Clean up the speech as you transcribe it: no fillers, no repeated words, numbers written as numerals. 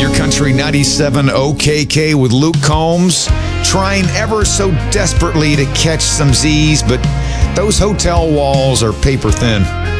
Your Country 97 OKK with Luke Combs, trying ever so desperately to catch some Z's, but those hotel walls are paper thin.